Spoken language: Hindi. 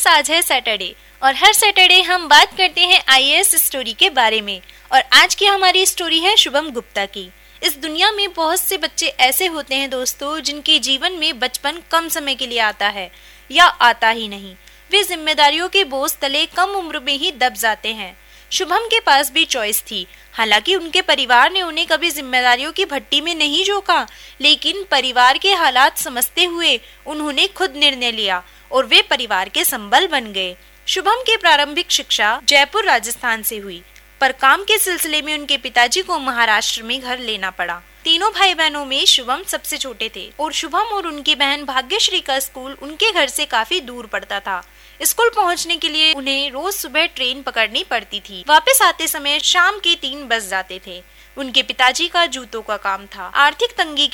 फ्रेंड्स, आज है सैटरडे और हर सैटरडे हम बात करते हैं आईएएस स्टोरी के बारे में। और आज की हमारी स्टोरी है शुभम गुप्ता की। इस दुनिया में बहुत से बच्चे ऐसे होते हैं दोस्तों, जिनके जीवन में बचपन कम समय के लिए आता है या आता ही नहीं। वे जिम्मेदारियों के बोझ तले कम उम्र में ही दब जाते हैं। शुभम के पास भी चॉइस थी। हालांकि उनके परिवार ने उन्हें कभी जिम्मेदारियों की भट्टी में नहीं झोंका, लेकिन परिवार के हालात समझते हुए उन्होंने खुद निर्णय लिया और वे परिवार के संबल बन गए। शुभम की प्रारंभिक शिक्षा जयपुर राजस्थान से हुई, पर काम के सिलसिले में उनके पिताजी को महाराष्ट्र में घर लेना पड़ा। तीनों भाई बहनों में शुभम सबसे छोटे थे और शुभम और उनकी बहन भाग्यश्री का स्कूल उनके घर से काफी दूर पड़ता था। स्कूल पहुंचने के लिए उन्हें रोज सुबह ट्रेन पकड़नी पड़ती थी। वापस आते समय शाम के 3 बज जाते थे। उनके पिताजी का जूतों का काम था। आर्थिक तंगी